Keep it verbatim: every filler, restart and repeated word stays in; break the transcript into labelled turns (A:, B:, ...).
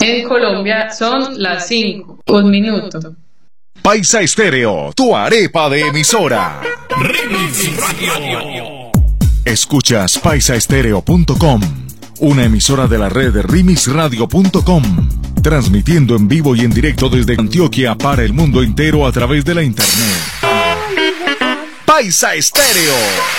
A: En Colombia son las cinco, un minuto.
B: Paisa Estéreo, tu arepa de emisora.
C: Remix Radio.
B: Escuchas paisa estéreo punto com, una emisora de la red remix radio punto com, transmitiendo en vivo y en directo desde Antioquia para el mundo entero a través de la internet. Paisa Estéreo.